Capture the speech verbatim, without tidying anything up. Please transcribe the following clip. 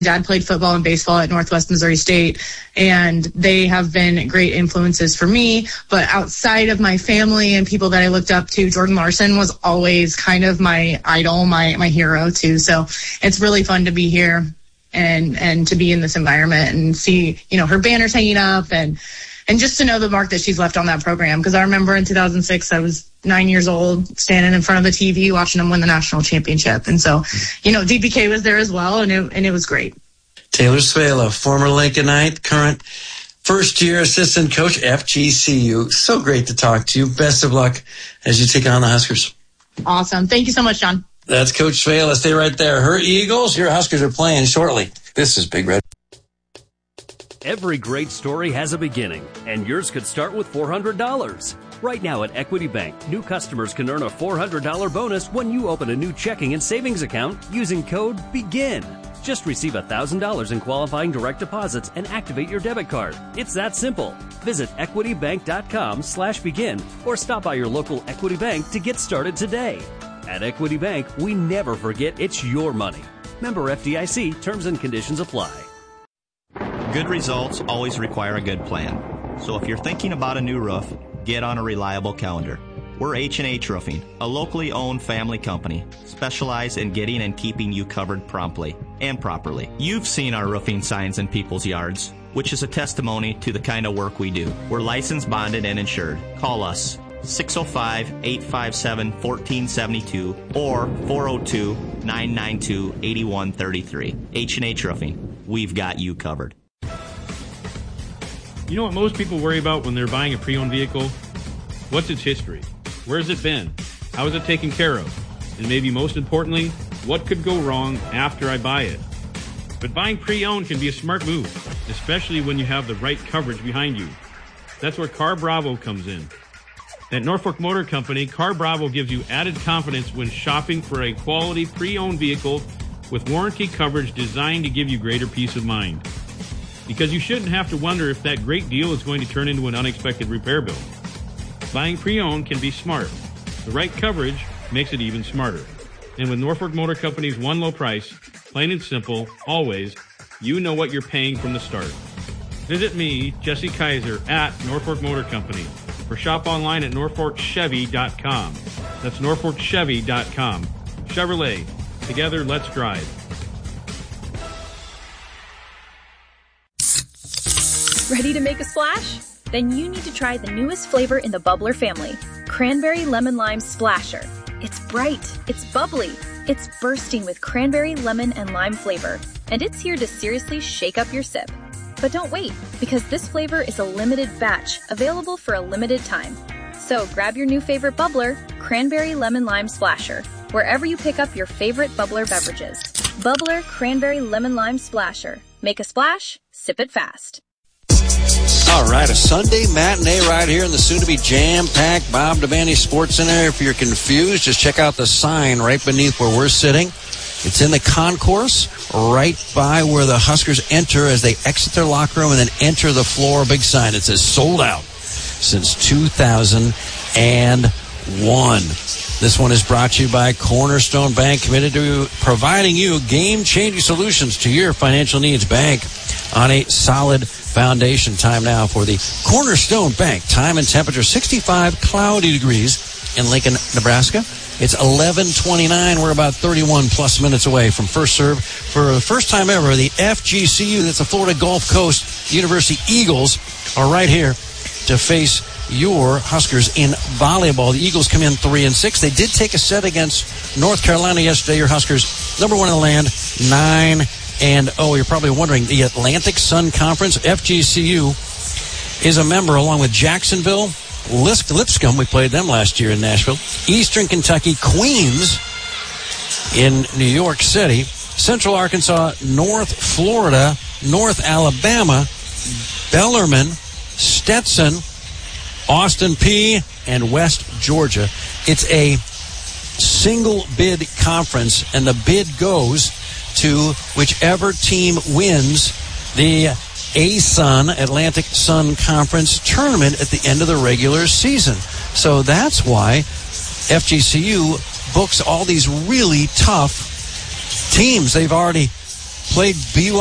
Dad played football and baseball at Northwest Missouri State, and they have been great influences for me. But outside of my family and people that I looked up to, Jordan Larson was always kind of my idol, my my hero too. So it's really fun to be here and and to be in this environment and see, you know, her banners hanging up and and just to know the mark that she's left on that program. Because I remember in two thousand six, I was nine years old, standing in front of the T V, watching them win the national championship. And so, you know, D P K was there as well, and it, and it was great. Taylor Svela, former Lincolnite, current first-year assistant coach, F G C U. So great to talk to you. Best of luck as you take on the Huskers. Awesome. Thank you so much, John. That's Coach Svela. Stay right there. Her Eagles, your Huskers are playing shortly. This is Big Red. Every great story has a beginning, and yours could start with four hundred dollars. Right now at Equity Bank, new customers can earn a four hundred dollars bonus when you open a new checking and savings account using code BEGIN. Just receive one thousand dollars in qualifying direct deposits and activate your debit card. It's that simple. Visit equitybank.com slash begin or stop by your local Equity Bank to get started today. At Equity Bank, we never forget it's your money. Member F D I C, terms and conditions apply. Good results always require a good plan. So if you're thinking about a new roof, get on a reliable calendar. We're H and H Roofing, a locally owned family company, specialized in getting and keeping you covered promptly and properly. You've seen our roofing signs in people's yards, which is a testimony to the kind of work we do. We're licensed, bonded, and insured. Call us six oh five, eight five seven, one four seven two or four oh two, nine nine two, eight one three three. H and H Roofing, we've got you covered. You know what most people worry about when they're buying a pre-owned vehicle? What's its history? Where's it been? How is it taken care of? And maybe most importantly, what could go wrong after I buy it? But buying pre-owned can be a smart move, especially when you have the right coverage behind you. That's where Car Bravo comes in. At Norfolk Motor Company, Car Bravo gives you added confidence when shopping for a quality pre-owned vehicle with warranty coverage designed to give you greater peace of mind. Because you shouldn't have to wonder if that great deal is going to turn into an unexpected repair bill. Buying pre-owned can be smart. The right coverage makes it even smarter. And with Norfolk Motor Company's one low price, plain and simple, always, you know what you're paying from the start. Visit me, Jesse Kaiser, at Norfolk Motor Company, or shop online at norfolk chevy dot com. That's norfolk chevy dot com. Chevrolet. Together, let's drive. Ready to make a splash? Then you need to try the newest flavor in the Bubbler family, Cranberry Lemon Lime Splasher. It's bright, it's bubbly, it's bursting with cranberry, lemon, and lime flavor, and it's here to seriously shake up your sip. But don't wait, because this flavor is a limited batch, available for a limited time. So grab your new favorite bubbler, Cranberry Lemon Lime Splasher, wherever you pick up your favorite bubbler beverages. Bubbler Cranberry Lemon Lime Splasher. Make a splash, sip it fast. All right, a Sunday matinee right here in the soon-to-be jam-packed Bob Devaney Sports Center. If you're confused, just check out the sign right beneath where we're sitting. It's in the concourse right by where the Huskers enter as they exit their locker room and then enter the floor. Big sign that says sold out since two thousand one. This one is brought to you by Cornerstone Bank, committed to providing you game-changing solutions to your financial needs. Bank on a solid foundation. Time now for the Cornerstone Bank. Time and temperature sixty-five, cloudy degrees in Lincoln, Nebraska. It's eleven twenty-nine. We're about thirty-one plus minutes away from first serve. For the first time ever, the F G C U, that's the Florida Gulf Coast University Eagles, are right here to face your Huskers in volleyball. The Eagles come in three and six. They did take a set against North Carolina yesterday. Your Huskers, number one in the land, nine and oh. You're probably wondering, the Atlantic Sun Conference, F G C U, is a member along with Jacksonville, Lipscomb, we played them last year in Nashville, Eastern Kentucky, Queens in New York City, Central Arkansas, North Florida, North Alabama, Bellarmine, Stetson, Austin P, and West Georgia. It's a single bid conference, and the bid goes to whichever team wins the A S U N, Atlantic Sun Conference tournament at the end of the regular season. So that's why F G C U books all these really tough teams. They've already played B Y U